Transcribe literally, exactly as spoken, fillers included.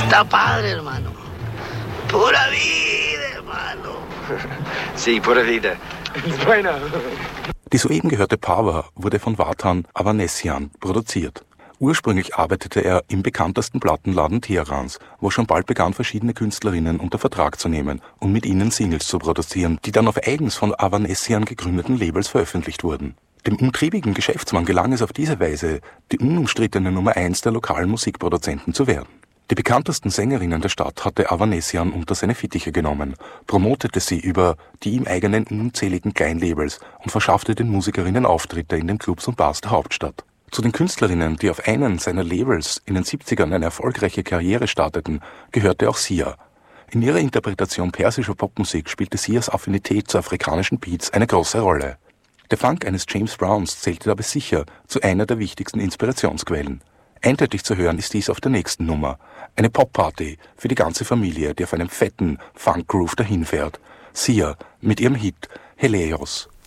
Está padre, hermano. Pura vida, hermano. Sí, pura vida. Bueno. Die soeben gehörte Power wurde von Vatan Avanesian produziert. Ursprünglich arbeitete er im bekanntesten Plattenladen Teherans, wo schon bald begann, verschiedene Künstlerinnen unter Vertrag zu nehmen und mit ihnen Singles zu produzieren, die dann auf eigens von Avanesian gegründeten Labels veröffentlicht wurden. Dem umtriebigen Geschäftsmann gelang es auf diese Weise, die unumstrittene Nummer eins der lokalen Musikproduzenten zu werden. Die bekanntesten Sängerinnen der Stadt hatte Avanesian unter seine Fittiche genommen, promotete sie über die ihm eigenen unzähligen Kleinlabels und verschaffte den Musikerinnen Auftritte in den Clubs und Bars der Hauptstadt. Zu den Künstlerinnen, die auf einen seiner Labels in den siebzigern eine erfolgreiche Karriere starteten, gehörte auch Sia. In ihrer Interpretation persischer Popmusik spielte Sias Affinität zu afrikanischen Beats eine große Rolle. Der Funk eines James Browns zählte dabei sicher zu einer der wichtigsten Inspirationsquellen. Eindeutig zu hören ist dies auf der nächsten Nummer. Eine Popparty für die ganze Familie, die auf einem fetten Funk-Groove dahinfährt. Sia mit ihrem Hit Helios.